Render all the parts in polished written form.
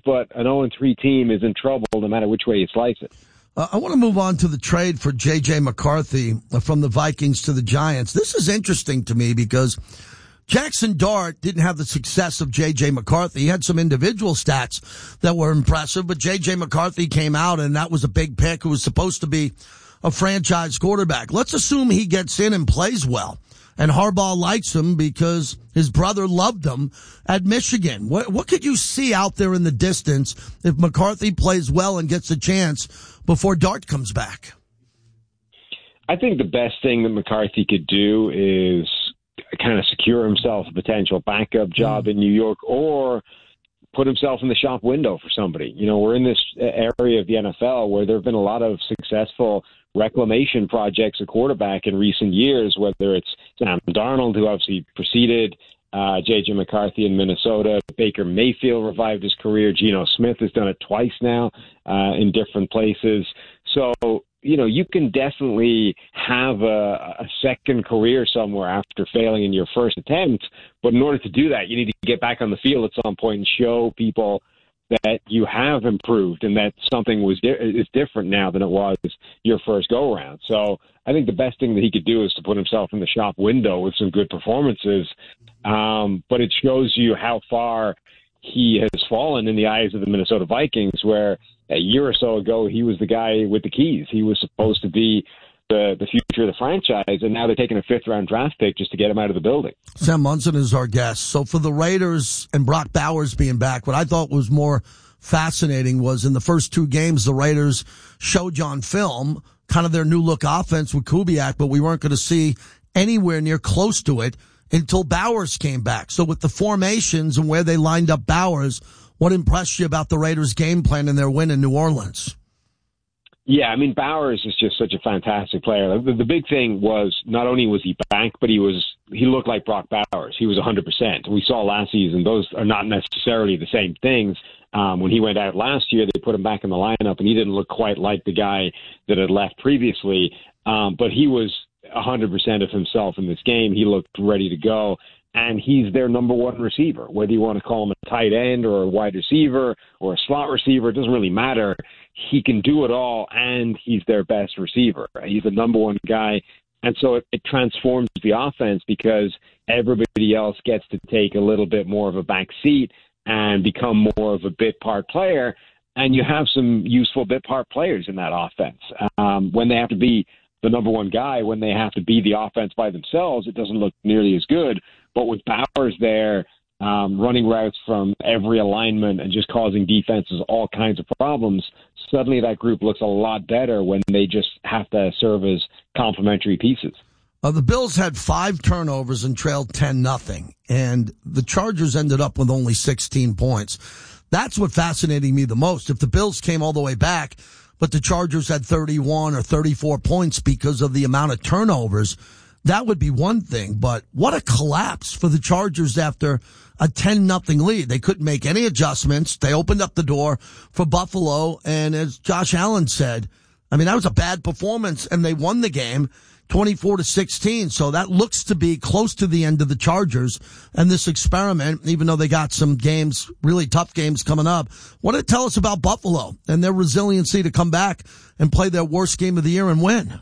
but an 0-3 team is in trouble no matter which way you slice it. I want to move on to the trade for J.J. McCarthy from the Vikings to the Giants. This is interesting to me because Jackson Dart didn't have the success of J.J. McCarthy. He had some individual stats that were impressive, but J.J. McCarthy came out, and that was a big pick who was supposed to be a franchise quarterback. Let's assume he gets in and plays well, and Harbaugh likes him because his brother loved him at Michigan. What could you see out there in the distance if McCarthy plays well and gets a chance before Dart comes back? I think the best thing that McCarthy could do is kind of secure himself a potential backup job in New York or put himself in the shop window for somebody. You know, we're in this area of the NFL where there have been a lot of successful reclamation projects at quarterback in recent years, whether it's Sam Darnold, who obviously preceded J.J. McCarthy in Minnesota. Baker Mayfield revived his career. Geno Smith has done it twice now in different places. So, you know, you can definitely have a second career somewhere after failing in your first attempt. But in order to do that, you need to get back on the field at some point and show people that you have improved and that something is different now than it was your first go-around. So I think the best thing that he could do is to put himself in the shop window with some good performances. But it shows you how far he has fallen in the eyes of the Minnesota Vikings, where a year or so ago he was the guy with the keys. He was supposed to be the future of the franchise, and now they're taking a fifth-round draft pick just to get him out of the building. Sam Munson is our guest. So for the Raiders and Brock Bowers being back, what I thought was more fascinating was in the first two games, the Raiders showed you on film kind of their new-look offense with Kubiak, but we weren't going to see anywhere near close to it until Bowers came back. So with the formations and where they lined up Bowers, what impressed you about the Raiders' game plan and their win in New Orleans? Yeah, I mean, Bowers is just such a fantastic player. The big thing was not only was he back, but he looked like Brock Bowers. He was 100%. We saw last season those are not necessarily the same things. When he went out last year, they put him back in the lineup, and he didn't look quite like the guy that had left previously. But he was 100% of himself in this game. He looked ready to go. And he's their number one receiver, whether you want to call him a tight end or a wide receiver or a slot receiver, it doesn't really matter. He can do it all, and he's their best receiver. He's the number one guy. And so it transforms the offense because everybody else gets to take a little bit more of a back seat and become more of a bit part player. And you have some useful bit part players in that offense. When they have to be the number one guy, when they have to be the offense by themselves, it doesn't look nearly as good. But with Bowers there, running routes from every alignment and just causing defenses all kinds of problems, suddenly that group looks a lot better when they just have to serve as complementary pieces. The Bills had 5 turnovers and trailed 10-0, and the Chargers ended up with only 16 points. That's what fascinated me the most. If the Bills came all the way back, but the Chargers had 31 or 34 points because of the amount of turnovers, that would be one thing. But what a collapse for the Chargers after a 10-0 lead. They couldn't make any adjustments. They opened up the door for Buffalo. And as Josh Allen said, I mean, that was a bad performance, and they won the game 24-16. So that looks to be close to the end of the Chargers and this experiment, even though they got some games, really tough games coming up. What did it tell us about Buffalo and their resiliency to come back and play their worst game of the year and win?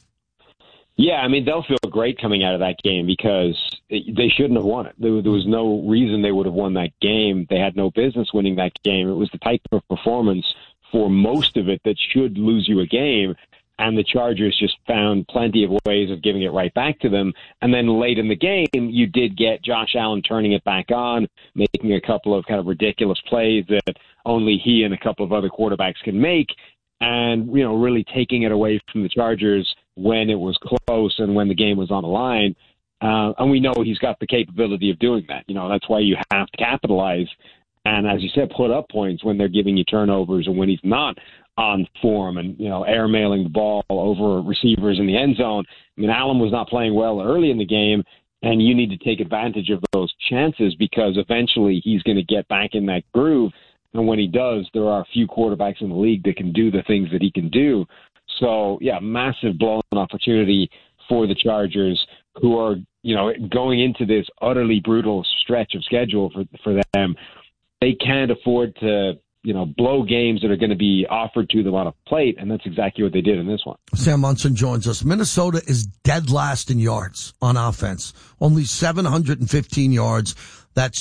Yeah, I mean, they'll feel great coming out of that game because they shouldn't have won it. There was no reason they would have won that game. They had no business winning that game. It was the type of performance for most of it that should lose you a game. And the Chargers just found plenty of ways of giving it right back to them. And then late in the game, you did get Josh Allen turning it back on, making a couple of kind of ridiculous plays that only he and a couple of other quarterbacks can make, and, you know, really taking it away from the Chargers when it was close and when the game was on the line. And we know he's got the capability of doing that. You know, that's why you have to capitalize. And as you said, put up points when they're giving you turnovers and when he's not on form and, you know, airmailing the ball over receivers in the end zone. I mean, Allen was not playing well early in the game, and you need to take advantage of those chances because eventually he's going to get back in that groove. And when he does, there are a few quarterbacks in the league that can do the things that he can do. So, yeah, massive blown opportunity for the Chargers, who are, you know, going into this utterly brutal stretch of schedule for them. They can't afford to blow games that are going to be offered to them on a plate, and that's exactly what they did in this one. Sam Monson joins us. Minnesota is dead last in yards on offense. Only 715 yards. That's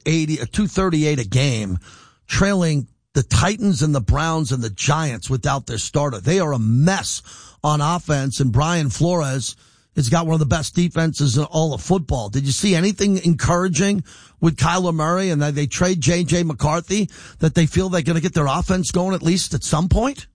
238 a game, trailing the Titans and the Browns and the Giants without their starter. They are a mess on offense, and Brian Flores has got one of the best defenses in all of football. Did you see anything encouraging with Kyler Murray and that they trade J.J. McCarthy, that they feel they're going to get their offense going at least at some point?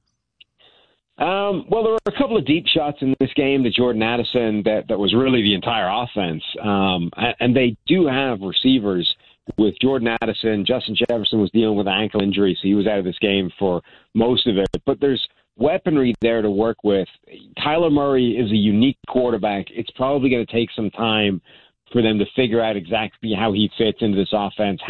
Well, there were a couple of deep shots in this game to Jordan Addison that was really the entire offense. And they do have receivers with Jordan Addison. Justin Jefferson was dealing with an ankle injury, so he was out of this game for most of it. But there's weaponry there to work with. Kyler Murray is a unique quarterback. It's probably going to take some time for them to figure out exactly how he fits into this offense,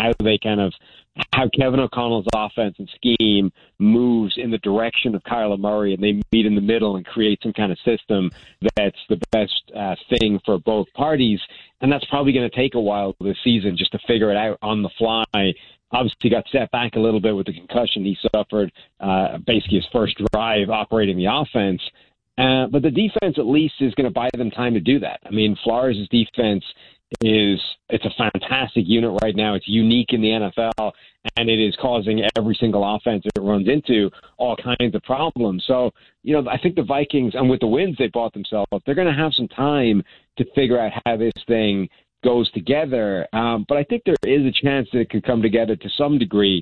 how Kevin O'Connell's offense and scheme moves in the direction of Kyler Murray, and they meet in the middle and create some kind of system that's the best thing for both parties. And that's probably going to take a while this season just to figure it out on the fly. Obviously got set back a little bit with the concussion he suffered, basically his first drive operating the offense. But the defense at least is going to buy them time to do that. I mean, Flores' defense it's a fantastic unit right now. It's unique in the NFL, and it is causing every single offense it runs into all kinds of problems. So, I think the Vikings, and with the wins they bought themselves, they're going to have some time to figure out how this thing goes together. But I think there is a chance that it could come together to some degree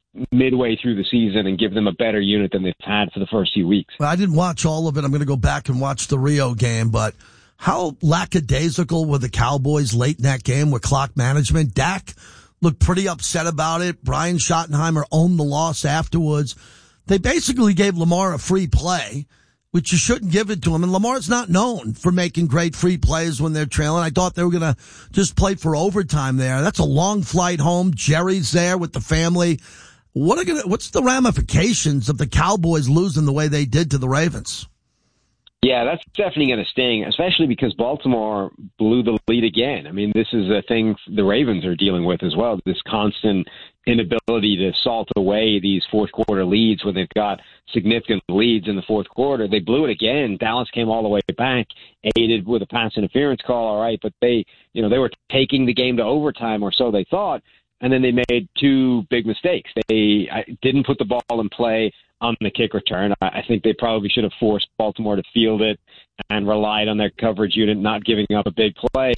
midway through the season and give them a better unit than they've had for the first few weeks. Well, I didn't watch all of it. I'm going to go back and watch the Rio game, but how lackadaisical were the Cowboys late in that game with clock management? Dak looked pretty upset about it. Brian Schottenheimer owned the loss afterwards. They basically gave Lamar a free play, which you shouldn't give it to him. And Lamar's not known for making great free plays when they're trailing. I thought they were going to just play for overtime there. That's a long flight home. Jerry's there with the family. What's the ramifications of the Cowboys losing the way they did to the Ravens? Yeah, that's definitely going to sting, especially because Baltimore blew the lead again. I mean, this is a thing the Ravens are dealing with as well, this constant inability to salt away these fourth-quarter leads when they've got significant leads in the fourth quarter. They blew it again. Dallas came all the way back, aided with a pass interference call, all right, but they were taking the game to overtime, or so they thought, and then they made two big mistakes. They didn't put the ball in play on the kick return. I think they probably should have forced Baltimore to field it and relied on their coverage unit not giving up a big play,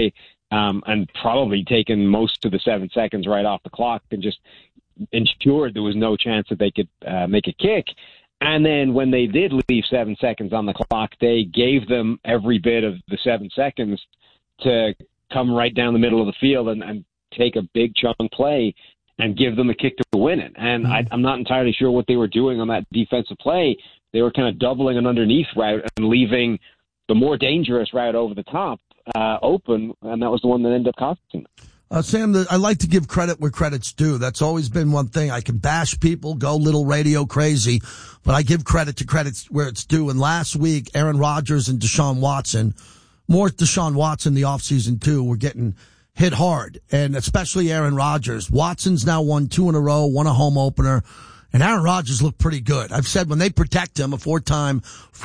and probably taken most of the 7 seconds right off the clock and just ensured there was no chance that they could make a kick. And then when they did leave 7 seconds on the clock, they gave them every bit of the 7 seconds to come right down the middle of the field and take a big chunk play and give them a kick to win it. And I'm not entirely sure what they were doing on that defensive play. They were kind of doubling an underneath route and leaving the more dangerous route over the top open, and that was the one that ended up costing them. Sam, I like to give credit where credit's due. That's always been one thing. I can bash people, go little radio crazy, but I give credit where it's due. And last week, Aaron Rodgers and Deshaun Watson, more Deshaun Watson the offseason too, were getting hit hard, and especially Aaron Rodgers. Watson's now won 2 in a row, won a home opener, and Aaron Rodgers looked pretty good. I've said when they protect him, a four-time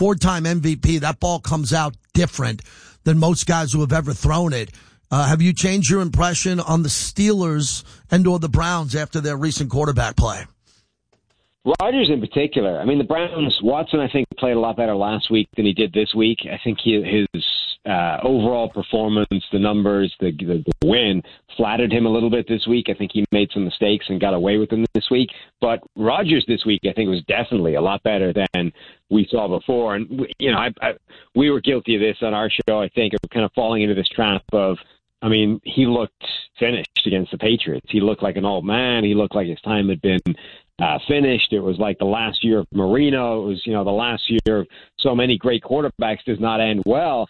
MVP, that ball comes out different than most guys who have ever thrown it. Have you changed your impression on the Steelers and or the Browns after their recent quarterback play? Rodgers in particular. I mean, the Browns, Watson, I think, played a lot better last week than he did this week. I think his overall performance, the numbers, the win, flattered him a little bit this week. I think he made some mistakes and got away with them this week. But Rodgers this week, I think, was definitely a lot better than we saw before. And, we were guilty of this on our show, I think, of kind of falling into this trap of, I mean, he looked finished against the Patriots. He looked like an old man. He looked like his time had been finished. It was like the last year of Marino. It was, the last year of so many great quarterbacks does not end well.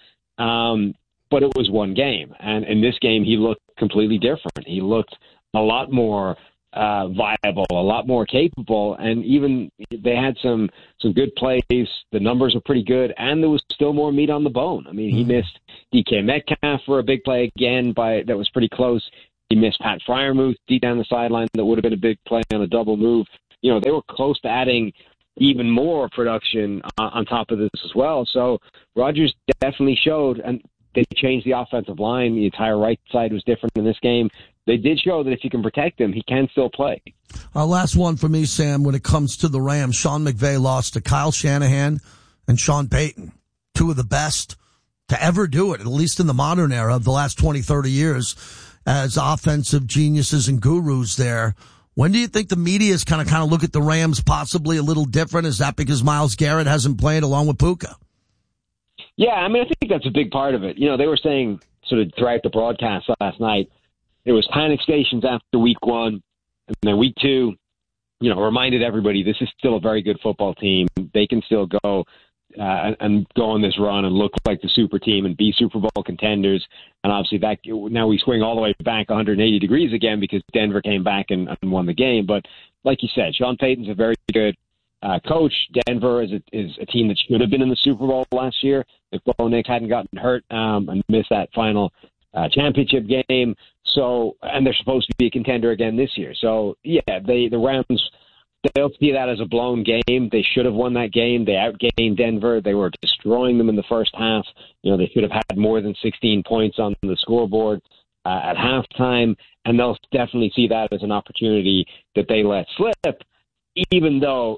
But it was one game. And in this game, he looked completely different. He looked a lot more viable, a lot more capable. And even they had some good plays. The numbers were pretty good. And there was still more meat on the bone. I mean, he missed DK Metcalf for a big play again that was pretty close. He missed Pat Freiermuth deep down the sideline that would have been a big play on a double move. they were close to adding even more production on top of this as well. So Rodgers definitely showed, and they changed the offensive line. The entire right side was different in this game. They did show that if you can protect him, he can still play. Last one for me, Sam, when it comes to the Rams. Sean McVay lost to Kyle Shanahan and Sean Payton, two of the best to ever do it, at least in the modern era of the last 20, 30 years, as offensive geniuses and gurus there. When do you think the media is kind of look at the Rams possibly a little different? Is that because Myles Garrett hasn't played along with Puka? Yeah, I mean, I think that's a big part of it. They were saying sort of throughout the broadcast last night, it was panic stations after week 1, and then week 2, reminded everybody this is still a very good football team. They can still go and go on this run and look like the super team and be Super Bowl contenders. And obviously that now we swing all the way back 180 degrees again because Denver came back and won the game. But like you said, Sean Payton's a very good coach. Denver is a team that should have been in the Super Bowl last year if Bo Nix hadn't gotten hurt and missed that final championship game. So, and they're supposed to be a contender again this year. So, yeah, the Rams, they'll see that as a blown game. They should have won that game. They outgained Denver. They were destroying them in the first half. They should have had more than 16 points on the scoreboard at halftime, and they'll definitely see that as an opportunity that they let slip, even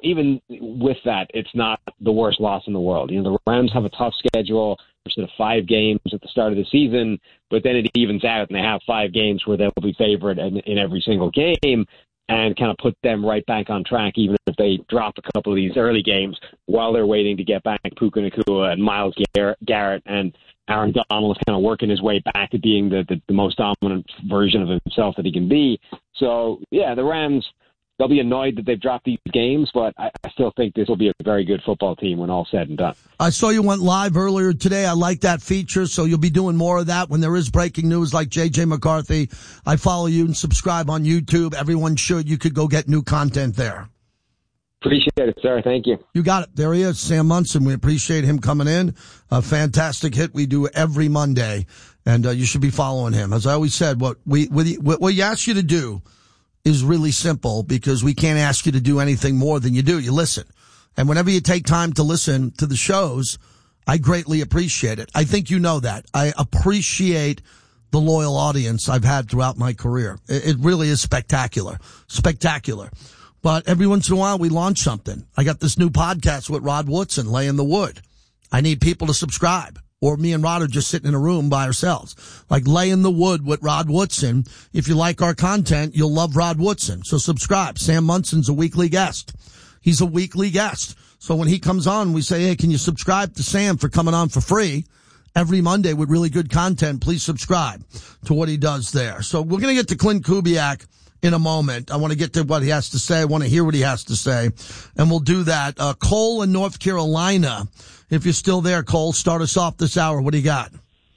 with that, it's not the worst loss in the world. The Rams have a tough schedule. Sort of 5 games at the start of the season, but then it evens out and they have 5 games where they'll be favored in every single game and kind of put them right back on track, even if they drop a couple of these early games while they're waiting to get back Puka Nacua and Myles Garrett and Aaron Donald is kind of working his way back to being the most dominant version of himself that he can be. So, yeah, the Rams, they'll be annoyed that they've dropped these games, but I still think this will be a very good football team when all said and done. I saw you went live earlier today. I like that feature, so you'll be doing more of that when there is breaking news like J.J. McCarthy. I follow you and subscribe on YouTube. Everyone should. You could go get new content there. Appreciate it, sir. Thank you. You got it. There he is, Sam Monson. We appreciate him coming in. A fantastic hit we do every Monday, and you should be following him. As I always said, what we ask you to do is really simple because we can't ask you to do anything more than you do. You listen. And whenever you take time to listen to the shows, I greatly appreciate it. I think you know that. I appreciate the loyal audience I've had throughout my career. It really is spectacular. Spectacular. But every once in a while we launch something. I got this new podcast with Rod Woodson, Lay in the Wood. I need people to subscribe. Or me and Rod are just sitting in a room by ourselves. Like Lay in the Wood with Rod Woodson. If you like our content, you'll love Rod Woodson. So subscribe. Sam Munson's a weekly guest. He's a weekly guest. So when he comes on, we say, hey, can you subscribe to Sam for coming on for free every Monday with really good content? Please subscribe to what he does there. So we're going to get to Clint Kubiak in a moment. I want to get to what he has to say. I want to hear what he has to say. And we'll do that. Cole in North Carolina. If you're still there, Cole, start us off this hour. What do you got?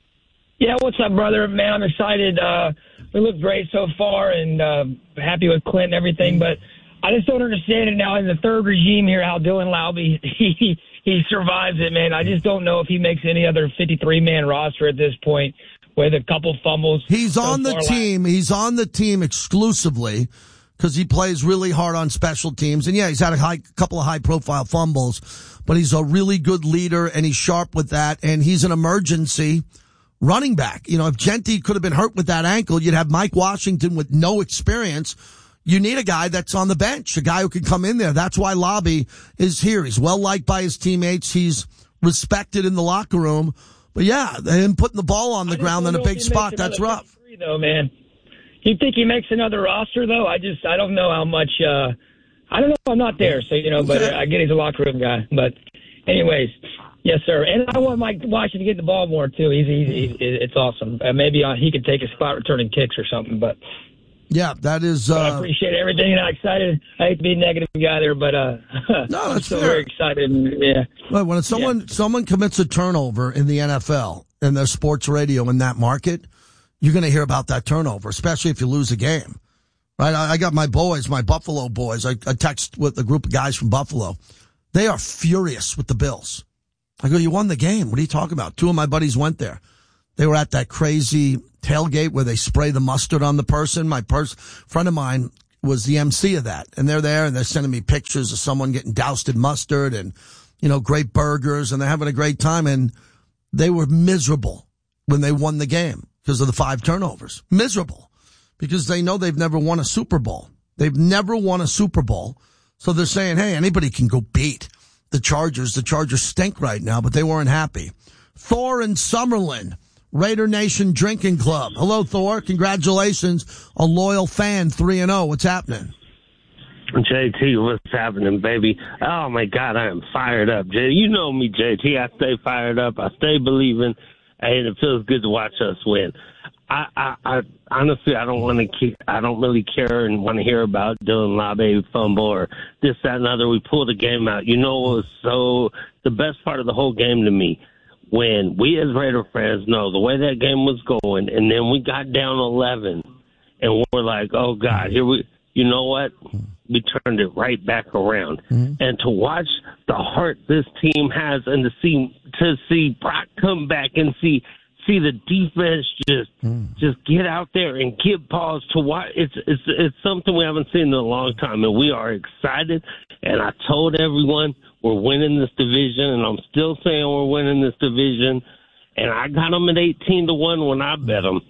Yeah, what's up, brother? Man, I'm excited. We look great so far and happy with Clint and everything, but I just don't understand it now in the third regime here how Dylan Laube, he survives it, man. I just don't know if he makes any other 53-man roster at this point with a couple fumbles. He's on the team. He's on the team exclusively because he plays really hard on special teams. And, yeah, he's had a couple of high-profile fumbles, but he's a really good leader, and he's sharp with that, and he's an emergency running back. If Genti could have been hurt with that ankle, you'd have Mike Washington with no experience. You need a guy that's on the bench, a guy who can come in there. That's why Laube is here. He's well-liked by his teammates. He's respected in the locker room. But, yeah, him putting the ball on the ground in a big spot, that's rough. Though, man. You think he makes another roster, though? I don't know how much I don't know. I'm not there, so, but I get he's a locker room guy. But anyways, yes, sir. And I want Mike Washington to get the ball more, too. It's awesome. Maybe he could take a spot returning kicks or something, but... Yeah, that is... I appreciate everything, and I'm excited. I hate to be a negative guy there, but no, that's I'm still fair. very excited. And, yeah. Well, when someone commits a turnover in the NFL and there's sports radio in that market, you're going to hear about that turnover, especially if you lose a game. Right? I got my boys, my Buffalo boys. I text with a group of guys from Buffalo. They are furious with the Bills. I go, you won the game. What are you talking about? 2 of my buddies went there. They were at that crazy tailgate where they spray the mustard on the person. My friend of mine was the MC of that. And they're there and they're sending me pictures of someone getting doused in mustard and, great burgers, and they're having a great time. And they were miserable when they won the game because of the 5 turnovers. Miserable because they know they've never won a Super Bowl. They've never won a Super Bowl. So they're saying, hey, anybody can go beat the Chargers. The Chargers stink right now, but they weren't happy. Thor in Summerlin, Raider Nation Drinking Club. Hello, Thor. Congratulations. A loyal fan, 3-0. What's happening? JT, what's happening, baby? Oh, my God, I am fired up. You know me, JT. I stay fired up. I stay believing, and it feels good to watch us win. I honestly, I don't really care and want to hear about Dylan Labe fumble or this, that, and other. We pulled the game out. What was the best part of the whole game to me? When we as Raider fans know the way that game was going, and then we got down 11, and we're like, oh, God, you know what? We turned it right back around. Mm-hmm. And to watch the heart this team has and to see Brock come back and see the defense just get out there and get balls to watch. It's something we haven't seen in a long time, and we are excited. And I told everyone we're winning this division, and I'm still saying we're winning this division. And I got them at 18-1 when I bet them.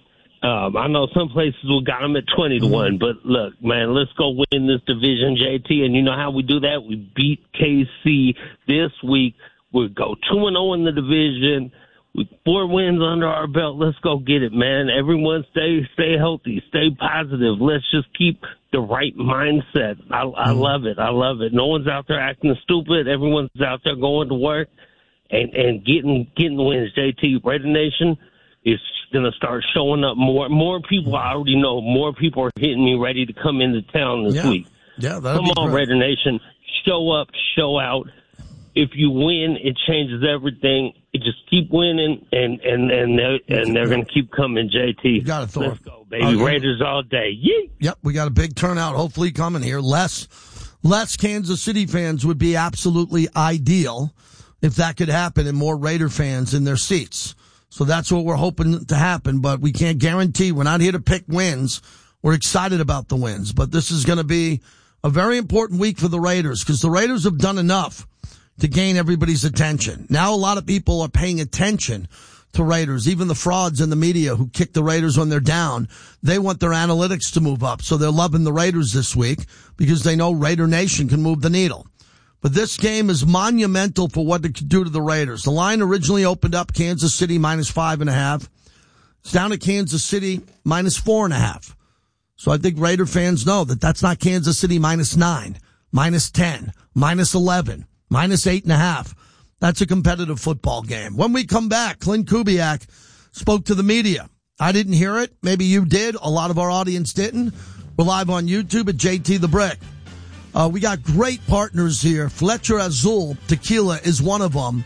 I know some places we got them at 20-1, but look, man, let's go win this division, JT. And you know how we do that? We beat KC this week. We go 2-0 in the division. 4 wins under our belt. Let's go get it, man. Everyone stay healthy, stay positive. Let's just keep the right mindset. I love it. I love it. No one's out there acting stupid. Everyone's out there going to work and getting wins. JT, Raider Nation is going to start showing up more. More people, I already know, more people are hitting me ready to come into town this week. Yeah, come on, Raider Nation. Show up, show out. If you win, it changes everything. You just keep winning, and they're going to keep coming, JT. You got it, Thor. Let's go, baby. Raiders all day. Yeet. Yep, we got a big turnout hopefully coming here. Less Kansas City fans would be absolutely ideal if that could happen, and more Raider fans in their seats. So that's what we're hoping to happen, but we can't guarantee. We're not here to pick wins. We're excited about the wins, but this is going to be a very important week for the Raiders because the Raiders have done enough to gain everybody's attention. Now a lot of people are paying attention to Raiders, even the frauds in the media who kick the Raiders when they're down. They want their analytics to move up, so they're loving the Raiders this week because they know Raider Nation can move the needle. But this game is monumental for what it could do to the Raiders. The line originally opened up Kansas City -5.5. It's down to Kansas City -4.5. So I think Raider fans know that that's not Kansas City -9, -10, -11. -8.5. That's a competitive football game. When we come back, Clint Kubiak spoke to the media. I didn't hear it. Maybe you did. A lot of our audience didn't. We're live on YouTube at JT the Brick. We got great partners here. Fletcher Azul Tequila is one of them.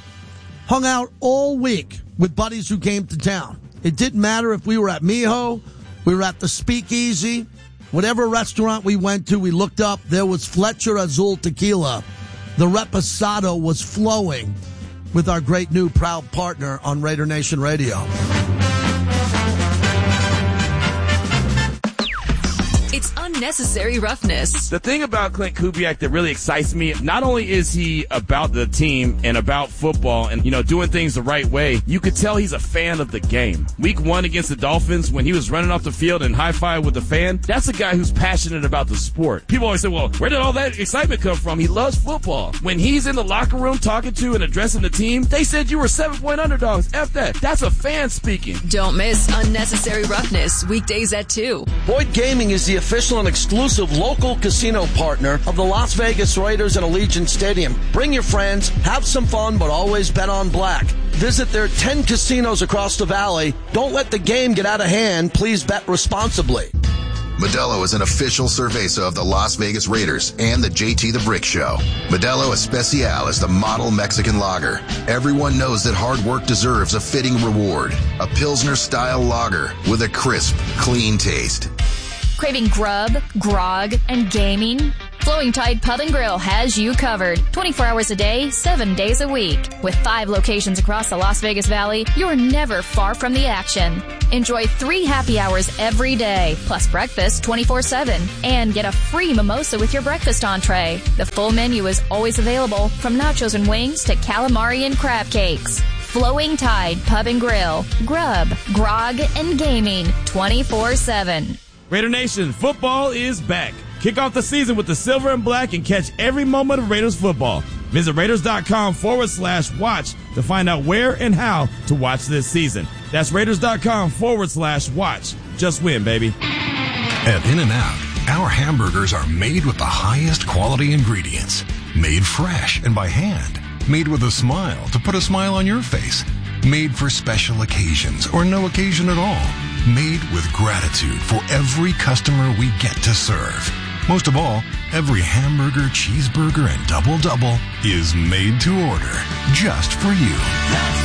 Hung out all week with buddies who came to town. It didn't matter if we were at Miho, we were at the Speakeasy, whatever restaurant we went to, we looked up, there was Fletcher Azul Tequila. The reposado was flowing with our great new proud partner on Raider Nation Radio. It's unnecessary roughness. The thing about Clint Kubiak that really excites me, not only is he about the team and about football and, doing things the right way, you could tell he's a fan of the game. Week 1 against the Dolphins, when he was running off the field and high-five with the fan, that's a guy who's passionate about the sport. People always say, well, where did all that excitement come from? He loves football. When he's in the locker room talking to and addressing the team, they said you were 7-point underdogs. F that. That's a fan speaking. Don't miss Unnecessary Roughness, weekdays at 2. Boyd Gaming is the official and exclusive local casino partner of the Las Vegas Raiders and Allegiant Stadium. Bring your friends, have some fun, but always bet on black. Visit their 10 casinos across the valley. Don't let the game get out of hand. Please bet responsibly. Modelo is an official cerveza of the Las Vegas Raiders and the JT the Brick Show. Modelo Especial is the model Mexican lager. Everyone knows that hard work deserves a fitting reward. A Pilsner-style lager with a crisp, clean taste. Craving grub, grog, and gaming? Flowing Tide Pub and Grill has you covered 24 hours a day, 7 days a week. With 5 locations across the Las Vegas Valley, you're never far from the action. Enjoy 3 happy hours every day, plus breakfast 24/7, and get a free mimosa with your breakfast entree. The full menu is always available, from nachos and wings to calamari and crab cakes. Flowing Tide Pub and Grill. Grub, grog, and gaming 24/7. Raider Nation, football is back. Kick off the season with the silver and black and catch every moment of Raiders football. Visit Raiders.com/watch to find out where and how to watch this season. That's Raiders.com/watch. Just win, baby. At In-N-Out, our hamburgers are made with the highest quality ingredients. Made fresh and by hand. Made with a smile to put a smile on your face. Made for special occasions or no occasion at all. Made with gratitude for every customer we get to serve. Most of all, every hamburger, cheeseburger, and double-double is made to order just for you.